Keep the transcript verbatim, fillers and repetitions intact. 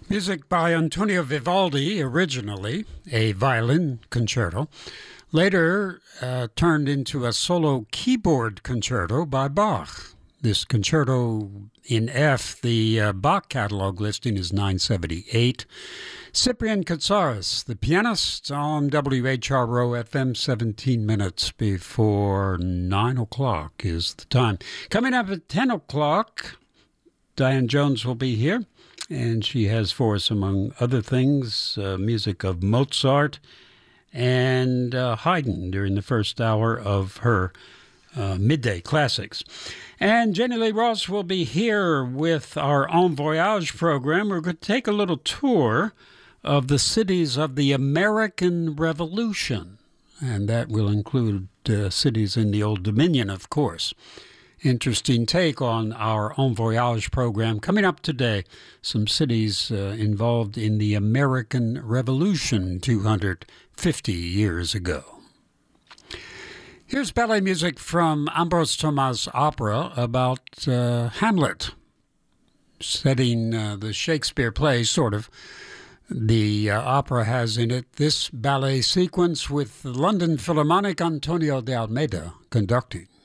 Music by Antonio Vivaldi, originally a violin concerto, later uh, turned into a solo keyboard concerto by Bach. This concerto in F, the uh, Bach catalog listing is nine seventy-eight. Cyprian Katsaris, the pianist, on W H R O F M, seventeen minutes before nine o'clock is the time. Coming up at ten o'clock, Diane Jones will be here, and she has for us, among other things, uh, music of Mozart and uh, Haydn during the first hour of her uh, midday classics. And Jenny Lee Ross will be here with our En Voyage program. We're going to take a little tour of the cities of the American Revolution, and that will include uh, cities in the Old Dominion, of course. Interesting take on our En Voyage program. Coming up today, some cities uh, involved in the American Revolution two hundred fifty years ago. Here's ballet music from Ambroise Thomas' opera about uh, Hamlet, setting uh, the Shakespeare play, sort of. The uh, opera has in it this ballet sequence with the London Philharmonic Antonio de Almeida conducting.